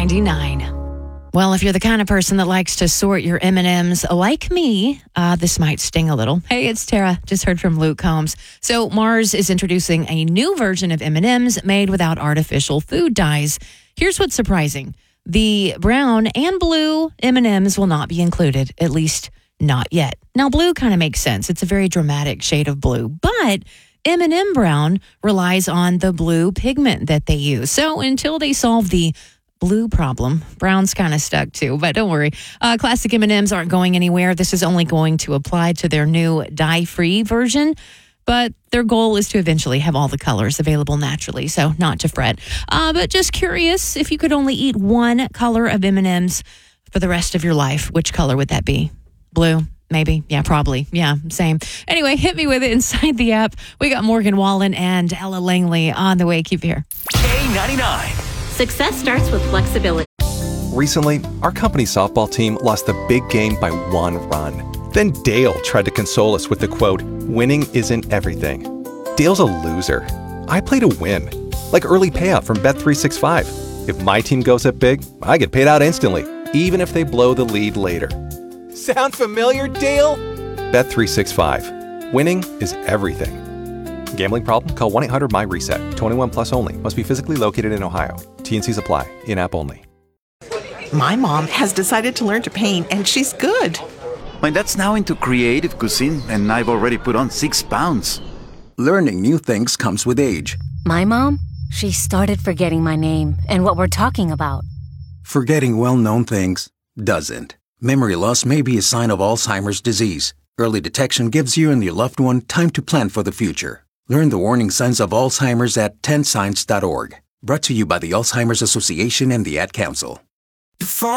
K99. Well, if you're the kind of person that likes to sort your M&Ms like me, this might sting a little. Hey, it's Tara. Just heard from Luke Combs. So Mars is introducing a new version of M&Ms made without artificial food dyes. Here's what's surprising. The brown and blue M&Ms will not be included, at least not yet. Now, blue kind of makes sense. It's a very dramatic shade of blue, but M&M brown relies on the blue pigment that they use. So until they solve the blue problem, brown's kind of stuck too, but don't worry. Classic M&Ms aren't going anywhere. This is only going to apply to their new dye-free version, but their goal is to eventually have all the colors available naturally, so not to fret. But just curious, if you could only eat one color of M&Ms for the rest of your life, which color would that be? Blue? Maybe. Yeah, probably. Yeah, same. Anyway, hit me with it inside the app. We got Morgan Wallen and Ella Langley on the way. Keep it here. K99. Success starts with flexibility. Recently, our company softball team lost the big game by 1 run. Then Dale tried to console us with the quote, "Winning isn't everything." Dale's a loser. I play to win. Like early payout from Bet365. If my team goes up big, I get paid out instantly, even if they blow the lead later. Sound familiar, Dale? Bet365. Winning is everything. Gambling problem? Call 1-800-MY-RESET. 21 plus only. Must be physically located in Ohio. T&Cs apply. In-app only. My mom has decided to learn to paint, and she's good. My dad's now into creative cuisine, and I've already put on 6 pounds. Learning new things comes with age. My mom, she started forgetting my name and what we're talking about. Forgetting well-known things doesn't. Memory loss may be a sign of Alzheimer's disease. Early detection gives you and your loved one time to plan for the future. Learn the warning signs of Alzheimer's at 10signs.org. Brought to you by the Alzheimer's Association and the Ad Council.